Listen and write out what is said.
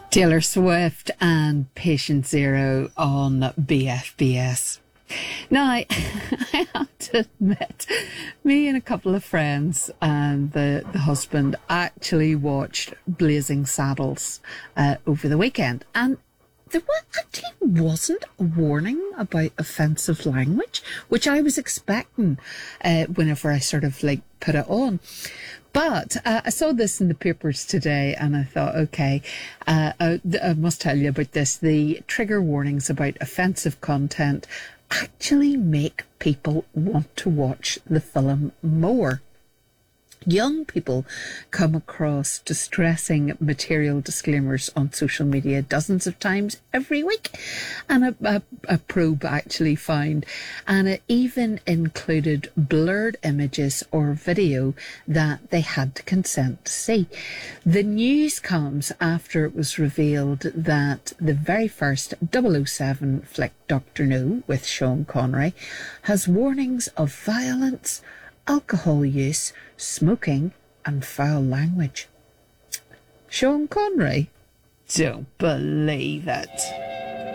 Taylor Swift and Patient Zero on BFBS. Now, I have to admit, me and a couple of friends and the husband actually watched Blazing Saddles over the weekend, and there actually wasn't a warning about offensive language, which I was expecting whenever I sort of put it on. But I saw this in the papers today and I thought, okay, I must tell you about this. The trigger warnings about offensive content actually make people want to watch the film more. Young people come across distressing material disclaimers on social media dozens of times every week, and a probe actually found, and it even included blurred images or video that they had to consent to see. The news comes after it was revealed that the very first 007 flick, Dr. No, with Sean Connery, has warnings of violence, alcohol use, smoking and foul language. Sean Connery? Don't believe it.